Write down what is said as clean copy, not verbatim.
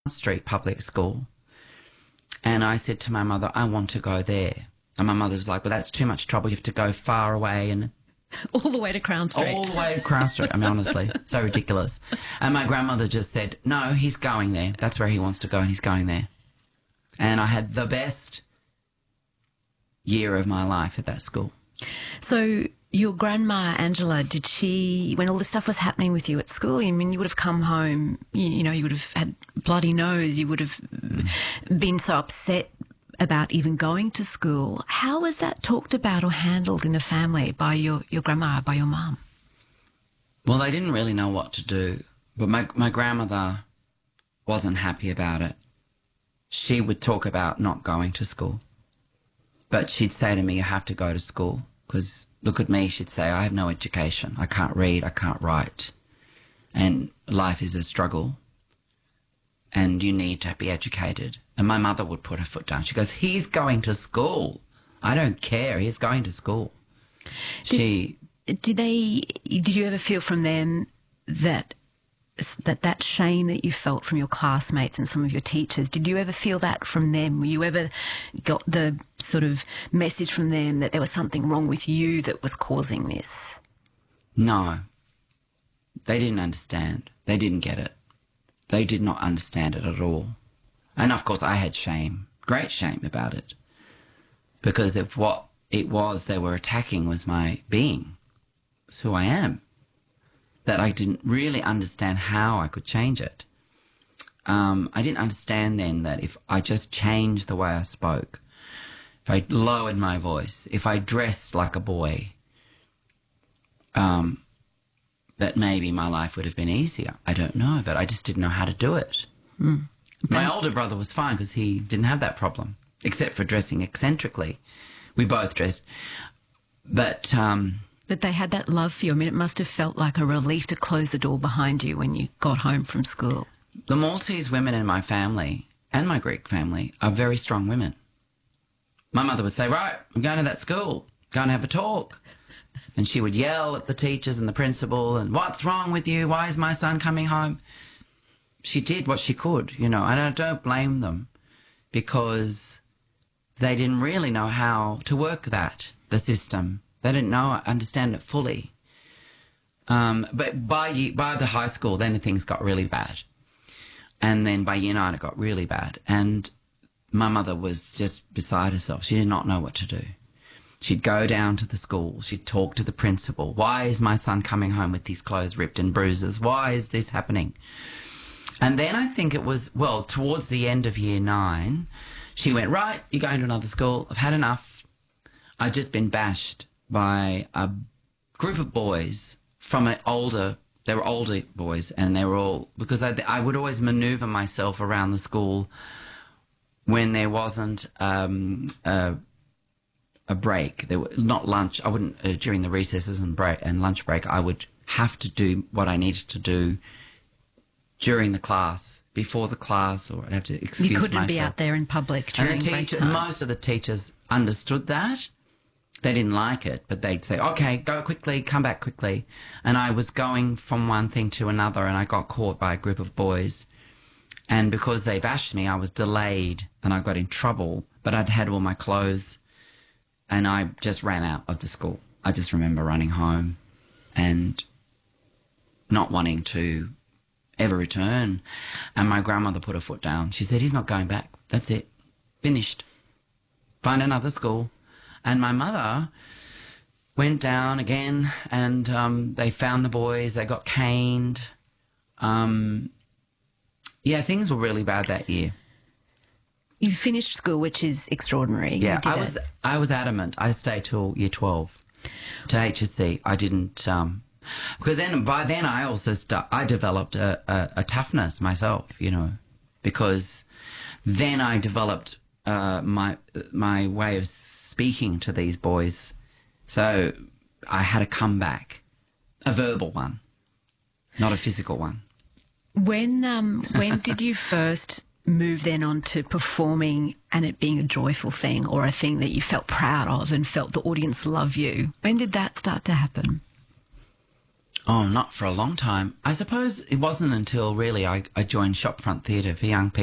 Street Public School. And I said to my mother, I want to go there. And my mother was like, well, that's too much trouble. You have to go far away. And all the way to Crown Street. all the way to Crown Street. I mean, honestly, so ridiculous. And my grandmother just said, no, he's going there. That's where he wants to go, and he's going there. And I had the best year of my life at that school. So your grandma, Angela, did she, when all this stuff was happening with you at school, I mean, you would have come home, you know, you would have had bloody nose, you would have been so upset about even going to school. How was that talked about or handled in the family by your grandma, by your mum? Well, they didn't really know what to do, but my grandmother wasn't happy about it. She would talk about not going to school, but she'd say to me, you have to go to school, because look at me, she'd say, I have no education. I can't read, I can't write, and life is a struggle, and you need to be educated. And my mother would put her foot down. She goes, he's going to school. I don't care. He's going to school. Did you ever feel from them that shame that you felt from your classmates and some of your teachers, did you ever feel that from them? Were you ever got the sort of message from them that there was something wrong with you that was causing this? No. They didn't understand. They didn't get it. They did not understand it at all. And, of course, I had shame, great shame about it, because of what it was they were attacking was my being. It's who I am. That I didn't really understand how I could change it. I didn't understand then that if I just changed the way I spoke, if I lowered my voice, if I dressed like a boy, that maybe my life would have been easier. I don't know, but I just didn't know how to do it. Mm. My older brother was fine because he didn't have that problem, except for dressing eccentrically. We both dressed. But they had that love for you. I mean, it must have felt like a relief to close the door behind you when you got home from school. The Maltese women in my family and my Greek family are very strong women. My mother would say, right, I'm going to that school, go and have a talk. And she would yell at the teachers and the principal and, what's wrong with you? Why is my son coming home? She did what she could, you know, and I don't blame them because they didn't really know how to work the system. They didn't understand it fully. But by the high school, then things got really bad. And then by year 9, it got really bad. And my mother was just beside herself. She did not know what to do. She'd go down to the school. She'd talk to the principal. Why is my son coming home with his clothes ripped and bruises? Why is this happening? And then I think it was, well, towards the end of year 9, she went, right, you're going to another school. I've had enough. I'd just been bashed by a group of boys from they were older boys, and they were all, because I would always maneuver myself around the school when there wasn't a break. There were, not lunch. I wouldn't, during the recesses and lunch break, I would have to do what I needed to do during the class, before the class, or I'd have to excuse myself. You couldn't be out there in public during break time. Most of the teachers understood that. They didn't like it, but they'd say, okay, go quickly, come back quickly. And I was going from one thing to another, and I got caught by a group of boys. And because they bashed me, I was delayed, and I got in trouble. But I'd had all my clothes, and I just ran out of the school. I just remember running home and not wanting to ever return. And my grandmother put her foot down. She said, he's not going back. That's it. Finished. Find another school. And my mother went down again, and they found the boys. They got caned. Yeah, things were really bad that year. You finished school, which is extraordinary. Yeah, I was adamant. I stayed till year 12 to HSC. I didn't because by then I also I developed a toughness myself, you know, because then I developed my way of speaking to these boys. So I had a comeback, a verbal one, not a physical one. When did you first move then on to performing and it being a joyful thing or a thing that you felt proud of and felt the audience love you? When did that start to happen? Oh, not for a long time. I suppose it wasn't until really I joined Shopfront Theatre for young people.